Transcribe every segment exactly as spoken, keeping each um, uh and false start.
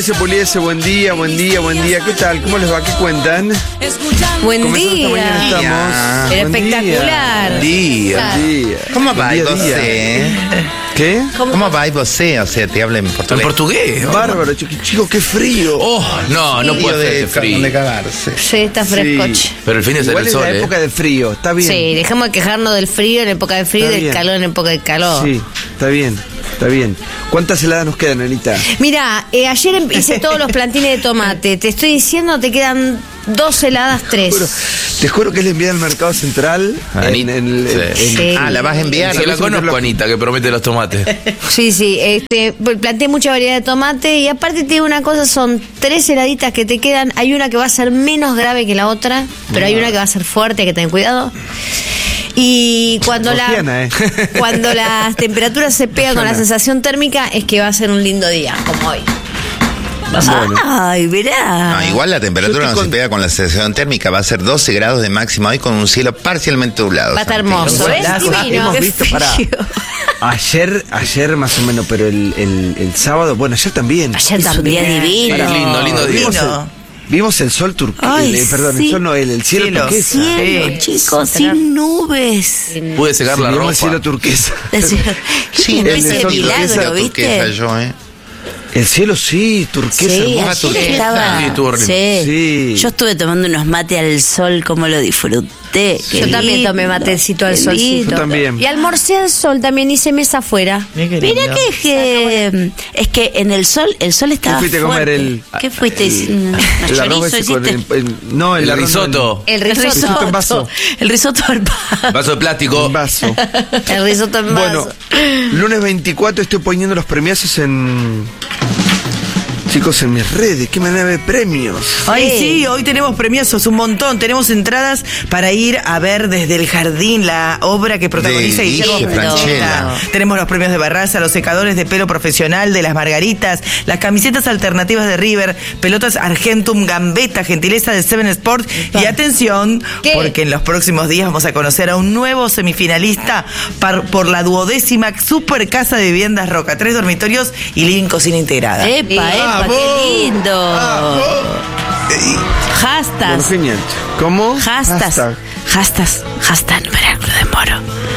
Ese Puliese, buen día, buen día, buen día. ¿Qué tal? ¿Cómo les va? ¿Qué cuentan? Buen Comenzamos esta mañana, día. estamos. Era Buen espectacular. Día. Buen día. ¿Cómo Buen va día, você? día. ¿Qué? ¿Cómo va você? O sea, te habla en portugués. En portugués. ¿no? Bárbaro, chico, chico, qué frío. Oh, no, no puede ser de, este frío. de cagarse. Sí, está frescoche. Pero el fin de ser Igual el es sol, la ¿eh? época de frío, está bien. Sí, dejemos de quejarnos del frío en época de frío y Está del bien. calor en época de calor. Sí, está bien, está bien. ¿Cuántas heladas nos quedan, Anita? Mira, eh, ayer em- hice todos los plantines de tomate. Te estoy diciendo, te quedan dos heladas, tres. Juro, te juro que le envié al Mercado Central. Anita, en, en- en- sí. Sí. Ah, la vas a enviar. Se la Eso conozco, lo- Anita, que promete los tomates. Sí, sí, este, planteé mucha variedad de tomate y aparte te digo una cosa, son tres heladitas que te quedan, hay una que va a ser menos grave que la otra, pero hay una que va a ser fuerte, hay que tener cuidado. Y cuando la Sofiana, ¿eh? cuando las temperaturas se pegan con la Sofiana. sensación térmica es que va a ser un lindo día, como hoy. Bueno. Ay, verá. No, igual la Yo temperatura estoy no con- se pega con la sensación térmica, va a ser doce grados de máxima hoy con un cielo parcialmente nublado. Va a estar Santi. hermoso, ¿ves? Golazo. Divino. Hemos Qué visto, pará. frío. Ayer, ayer más o menos, pero el, el, el sábado, bueno, ayer también. Ayer también divino. Pará. Lindo, lindo día. Vimos el, vimos el sol turquesa. Ay, Perdón, sí. el sol no, el, el cielo, Cielo. turquesa. Cielo, chicos, sin nubes. Pude secar Sí, la vimos ropa. el cielo turquesa. Sí, El no sol sé, turquesa, milagro, turquesa ¿viste? yo, ¿eh? El cielo sí, turquesa. Sí, hermoso. ayer turquesa. estaba. Sí, estuvo horrible. Sí. Sí. Yo estuve tomando unos mate al sol, como lo disfruté. Sí. Yo también tomé matecito al qué solcito. lindo. Yo también. Y almorcé al sol, también hice mesa afuera. Mira que es que es que en el sol, el sol estaba fuiste a comer? fuerte. El- ¿Qué fuiste? el- el arroz ¿Chorizo ese con hiciste? el- el- no, el, El arroz no, risotto. El El risotto. risotto en vaso. El risotto al pan. Vaso de plástico. en vaso. El risotto en Bueno, vaso. lunes veinticuatro estoy poniendo los premiazos en... Chicos, en mis redes, qué manera de premios. Ay, Sí. sí, hoy tenemos premiazos un montón. Tenemos entradas para ir a ver desde el jardín la obra que protagoniza De Guillermo Guille Franchella. Franchella. Tenemos los premios de Barraza, los secadores de pelo profesional de las Margaritas, las camisetas alternativas de River, pelotas Argentum Gambetta, gentileza de Seven Sport. Y atención, ¿Qué? porque en los próximos días vamos a conocer a un nuevo semifinalista par- por la duodécima Super Casa de Viviendas Roca. Tres dormitorios y living cocina integrada. Epa, epa, ¡Vamos! qué lindo. Bueno, Hastas. genial. ¿Cómo? Hastas. Hashtag. Hastas. Hashtag Veracruz de Moro.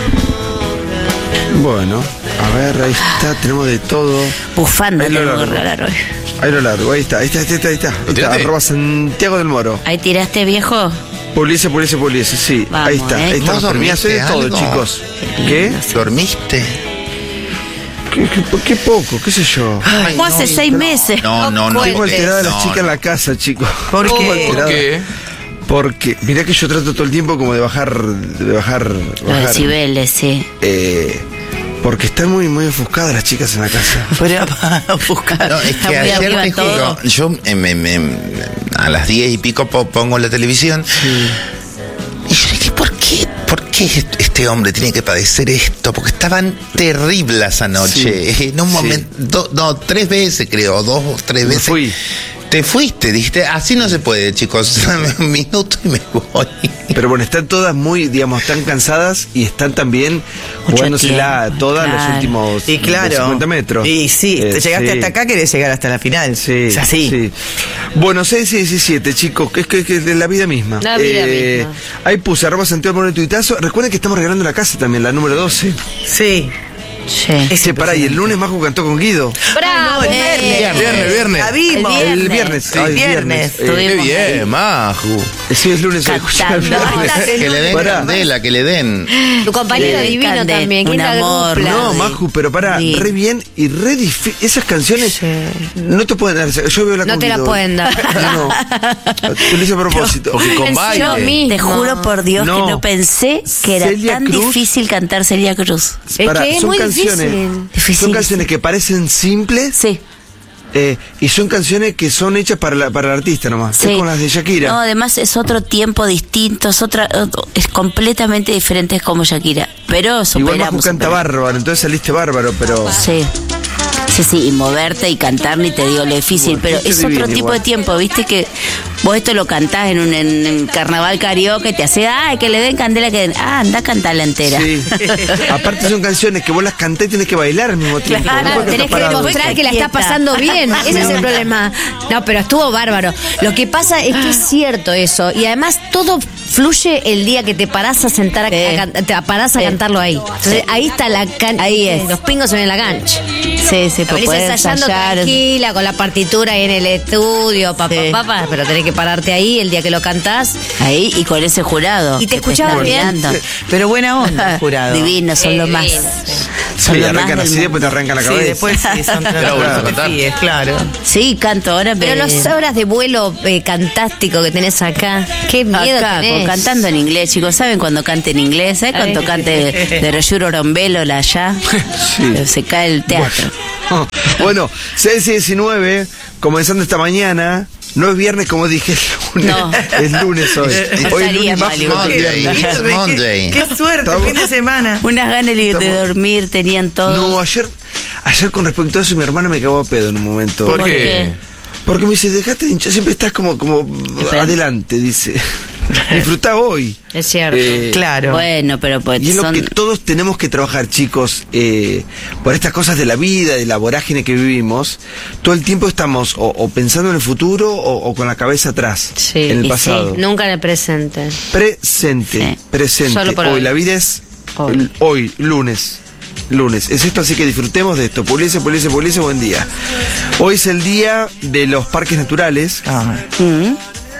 Bueno, a ver, ahí está, tenemos de todo. Bufanda Ahí lo tengo que largo. regalar hoy. Ahí lo largo, ahí está, ahí está, ahí está, ahí está. Ahí está, tiraste? arroba Santiago del Moro. Ahí tiraste, viejo. Puliese, Puliese, Puliese, sí. Vamos, ahí está, ¿eh? ahí está. ¿Vos Los premiazos de dormiste todo, algo? chicos. ¿Qué? ¿Dormiste? ¿Qué, qué, qué poco? ¿Qué sé yo? Ay, Como hace no, seis meses. No, no, no. Tengo alterada a la No, chica en la casa, chicos. ¿Por Tengo qué? alterada. ¿Por qué? Porque, mirá que yo trato todo el tiempo como de bajar, de bajar, Los bajar. decibeles, sí. Eh, porque están muy, muy ofuscadas las chicas en la casa. Pero para buscar. No, es Está que muy ayer arriba te todo. juro, yo eh, me- me- a las diez y pico po- pongo la televisión y yo dije, ¿por qué? ¿Por qué este hombre tiene que padecer esto? Porque estaban terribles anoche. Sí, En un sí. momento, do- no, tres veces creo, dos o tres Me veces. fui. Te fuiste, dijiste, así no se puede, chicos. Dame un minuto y me voy. Pero bueno, están todas muy, digamos, están cansadas y están también Mucho jugándosela tiempo, todas claro. los últimos Y claro. cincuenta metros. Y sí, Eh, te llegaste sí. hasta acá, querés llegar hasta la final. Sí, Es así. sí. Bueno, seis y diecisiete, chicos, que es que, que es de la vida misma. La vida misma. Ahí puse, arroba Santiago Moro y tuitazo. Recuerden que estamos regalando la casa también, la número doce. Sí. Sí. Ese, pará, y el lunes Majo cantó con Guido. Bravo. el eh. viernes. Viernes, viernes. La vimos. El El viernes, Sí, ay, viernes. Eh, Qué Estuvimos bien, Maju. sí, es lunes. hoy, escuchá, el Cantando. viernes. Que le den Pará. candela, que le den. Tu compañero Sí, divino Cande, también. un Qué amor. dupla. No, Maju, pero para, Sí. re bien y re difícil. Esas canciones Sí. no te pueden dar. Yo veo la No con te la Guido. pueden dar. No. Te lo hice a propósito. Porque con En baile. serio, mismo. Te juro por Dios No. que no pensé que era Celia tan Cruz. difícil cantar Celia Cruz. Es Pará, que es son muy canciones, difícil. Difícil. Son canciones que parecen simples Sí. eh, y son canciones que son hechas para, la, para el artista nomás. Sí. Es como las de Shakira. No, además es otro tiempo distinto, es otra, es completamente diferente como Shakira. Pero Igual superamos. Maju canta superamos. bárbaro, entonces saliste bárbaro, pero Sí. Sí, sí, y moverte y cantar, ni te digo lo difícil, pero Qué es otro divino, tipo igual. de tiempo, viste que vos esto lo cantás en un en, en carnaval karaoke, te hace, ay, que le den candela, que den, ah, anda a cantarla entera. Sí. Aparte son canciones que vos las cantás y tenés que bailar al mismo tiempo. Claro, No puedes tenés estar que parado. demostrar que la estás Quieta. pasando bien. Ese es el problema. No, pero estuvo bárbaro. Lo que pasa es que es cierto eso. Y además todo fluye el día que te parás a sentar a, Sí. a can- te parás a Sí. cantarlo ahí. Entonces ahí está la cancha. Ahí es. Los pingos se ven en la cancha. Sí, sí, pues Venís podés ensayando ensayar. tranquila, con la partitura ahí en el estudio, papá, Sí. papá, pero tenés que pararte ahí el día que lo cantás. Ahí y con ese jurado. ¿Y te que escuchaba está bien? mirando. Pero buena onda, jurado. Divinos, son lo más. Divino. Son Sí, lo más arrancan del así, mundo. después te arrancan la Sí, cabeza. después sí, son Era bonito te cantar. fíes, claro. Sí, canto ahora, Pero las horas de vuelo eh, cantástico que tenés acá, qué miedo Acá, tenés. con- cantando en inglés, chicos. ¿Saben cuando cante en inglés? ¿Saben cuando Ay. cante de Royuro Orombelo, la allá? Se cae el teatro. Bueno, seis y diecinueve, comenzando esta mañana. No es viernes como dije el lunes. No. Es lunes hoy. Estaría Hoy es lunes más mal, flojo que Monday. viernes. It's Monday. Qué suerte, Estamos- fin de semana. Unas ganas de, de Estamos- dormir tenían todo. No, ayer, ayer con respecto a eso, mi hermana me cagó a pedo en un momento. ¿Por ¿Por qué? qué? Porque me dice, dejate de hinchar, siempre estás como, como adelante, dice. Disfrutá hoy. Es cierto. Eh, Claro. Bueno, pero pues Y es lo son... que todos tenemos que trabajar, chicos, eh, por estas cosas de la vida, de la vorágine que vivimos. Todo el tiempo estamos o, o pensando en el futuro o, o con la cabeza atrás, Sí, en el y pasado. Nunca en el presente. Presente, Sí. presente. Solo por hoy. hoy. La vida es Hoy. el- hoy, lunes. Lunes. Es esto, así que disfrutemos de esto. Puliese, puliese, puliese, buen día. Hoy es el día de los parques naturales. Ah, Mm,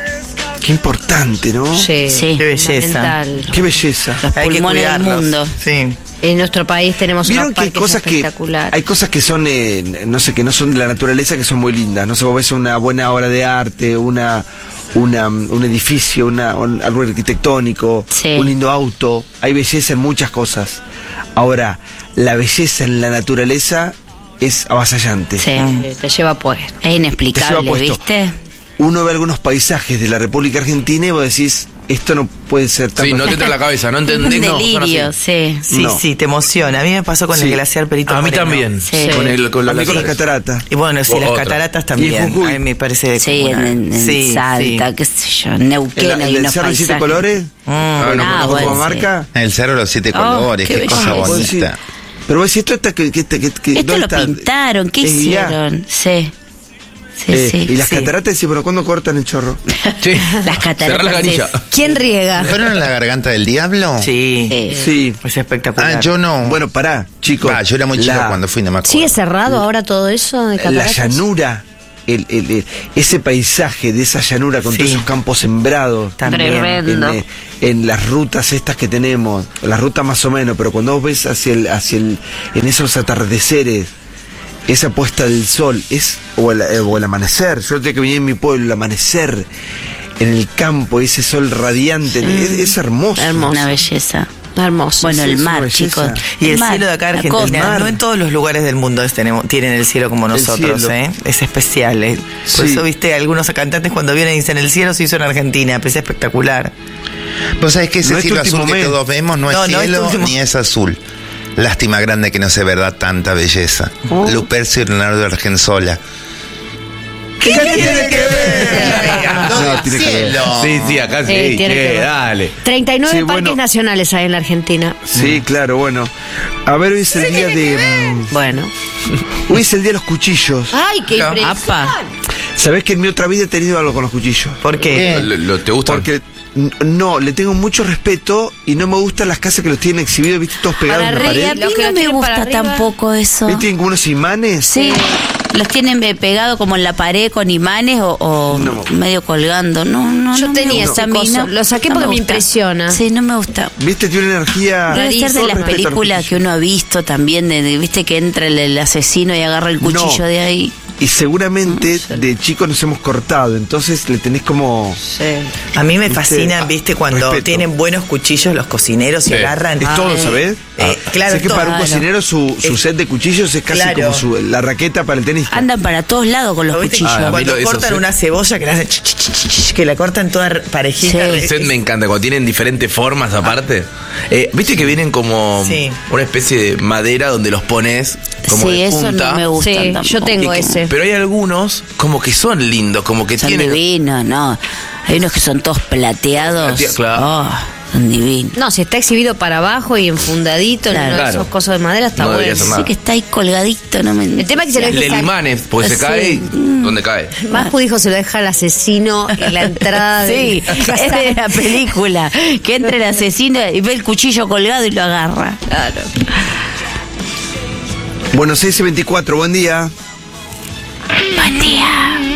Qué importante, ¿no? Sí, Sí. qué belleza. fundamental. Qué belleza. Los hay que pulmones del cuidarlos. mundo. Sí. En nuestro país tenemos Vieron unos que hay parques cosas que espectaculares. hay cosas que son eh, no sé, que no son de la naturaleza, que son muy lindas. No sé, vos ves una buena obra de arte, una una un edificio, una un- algo arquitectónico, Sí. un lindo auto. Hay belleza en muchas cosas. Ahora, la belleza en la naturaleza es avasallante. Sí. Eh, Te lleva pues. Es Te lleva inexplicable, puesto. ¿viste? Uno ve algunos paisajes de la República Argentina y vos decís, esto no puede ser tan Sí, no te entra en la cabeza, no entendés. Un no, son delirio, así. sí. Sí, No. sí, te emociona. A mí me pasó con Sí. el glaciar Perito A mí Moreno. también. Sí. Con, el, con A la mí con las cataratas. Y bueno, sí, O las otra. cataratas Y también. en Jujuy. A mí me parece Sí, como en, una- en- en sí, Salta, sí. qué sé yo, en Neuquén El, hay el unos Cerro de Siete paisajes. Colores. Mm. Ah, no, Ah, no, bueno, como sí. marca. El Cerro de los Siete Oh, Colores, qué qué, cosa belleza. Vos decís, bonita. pero vos decís, esto está que, que, que, que- Esto ¿dónde lo está? pintaron, ¿qué Es guía. hicieron? Sí. Sí, Eh, sí. y las sí. cataratas decís, pero ¿cuándo cortan el chorro? Sí. Las cataratas Cerrá la canilla. es- ¿Quién riega? ¿Fueron en la garganta del diablo? Sí. Eh, Sí. Es espectacular. Ah, yo no. Bueno, pará, chicos. Va, yo era muy chico La- cuando fui, no me acuerdo. ¿Sigue cerrado ahora todo eso de La cataratas? llanura, el, el- el- ese paisaje de esa llanura con Sí. todos esos campos sembrados. También. Tremendo. En, eh, en las rutas estas que tenemos, las rutas más o menos, pero cuando vos ves hacia el, hacia el, en esos atardeceres, esa puesta del sol, es, o el, eh, o el amanecer, yo tengo que venir en mi pueblo, el amanecer en el campo, ese sol radiante, es, es hermoso. Hermoso. Una belleza. Hermoso. Bueno, sí, el es una mar, belleza. chicos. Y el mar, cielo de acá de la Argentina, costa. no en todos los lugares del mundo es- tenemos, tienen el cielo como nosotros, cielo. ¿eh? Es especial. ¿eh? Por Sí. eso, viste, algunos cantantes cuando vienen y dicen el cielo se hizo en Argentina, pero es espectacular. Vos sabés que ese No es tu cielo último azul que mes. todos vemos no es No, no es tu cielo último- ni es azul. Lástima grande que no se verdad tanta belleza. Oh. Lupercio y Leonardo Argensola. ¿Qué tiene que ver? No, tiene que ver. Sí, sí, acá sí. Sí, tiene che, que ver. dale. treinta y nueve Sí, parques bueno. nacionales hay en la Argentina. Sí, claro, bueno. A ver, hoy es el día de. mm, Bueno. Hoy es el día de los cuchillos. ¡Ay, qué Apa. impresionante! ¿Sabés que en mi otra vida he tenido algo con los cuchillos? ¿Por qué? Lo- lo- ¿Te gusta? Porque n- no, le tengo mucho respeto y no me gustan las casas que los tienen exhibidos, viste, todos pegados Para en la arriba, Y a pared. mí Los que no lo me tienen para gusta arriba. tampoco eso. ¿Viste? Tienen como unos imanes. Sí. Los tienen eh, pegados como en la pared con imanes o, o No. medio colgando. No, no, Yo no me tenía gusta ese a mí, coso. no. Lo saqué No porque me gusta. impresiona. Sí, no me gusta. ¿Viste? Tiene una energía. Debe ser de Todo las respeto a los películas que cuchillos. uno ha visto también, de, de- viste que entra el, el asesino y agarra el cuchillo No. de ahí. y seguramente de chicos nos hemos cortado, entonces le tenés como... Sí. A mí me ¿Viste? fascinan, viste, cuando Respeto. tienen buenos cuchillos los cocineros y Sí. agarran. Es todo, ¿sabés? Eh, claro, Sé que todo. para un Claro. cocinero su, su Es- set de cuchillos es casi Claro. como su, la raqueta para el tenista. Andan para todos lados con los ¿Lo viste? cuchillos. Ah, a mí Cuando lo- eso cortan sí. una cebolla que la hacen ch, ch, ch, ch, que la cortan toda parejita. Sí. Es- Set me encanta, cuando tienen diferentes formas aparte. Eh, ¿Viste que vienen como Sí. una especie de madera donde los pones como Sí, de eso punta? no me gusta. Sí, tampoco. yo tengo Y que- ese. Pero hay algunos como que son lindos, como que Son tienen... divinos, ¿no? Hay unos que son todos plateados. Platea- claro. Oh, son divinos. No, si está exhibido para abajo y enfundadito en Claro. uno de Claro. esos cosos de madera, está No debería bueno. ser nada. Sí que está ahí colgadito, no me... El tema es que se lo El de deja limanes, porque se Sí. cae y ¿dónde cae? Mascu dijo se lo deja al asesino en la entrada Sí, de es de la película. Que entra el asesino y ve el cuchillo colgado y lo agarra. Claro. Bueno, seis y veinticuatro, buen día. Buen día.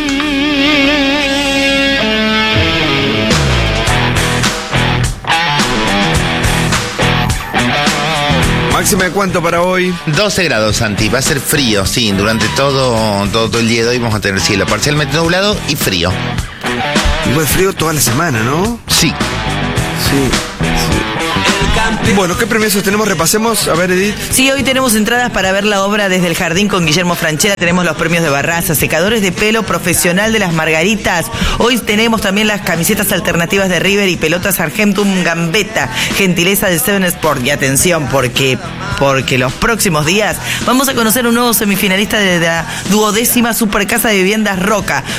Máxima de cuánto para hoy. doce grados, Santi. Va a ser frío, sí. Durante todo, todo, todo el día de hoy vamos a tener cielo parcialmente nublado y frío. Igual frío toda la semana, ¿no? Sí. Sí. sí. Bueno, ¿qué premios tenemos? Repasemos. A ver, Edith. Sí, hoy tenemos entradas para ver la obra Desde el Jardín con Guillermo Franchella. Tenemos los premios de Barraza, secadores de pelo profesional de las Margaritas. Hoy tenemos también las camisetas alternativas de River y pelotas Argentum Gambetta, gentileza de Seven Sport. Y atención, porque, porque los próximos días vamos a conocer un nuevo semifinalista de la duodécima Supercasa de Viviendas Roca.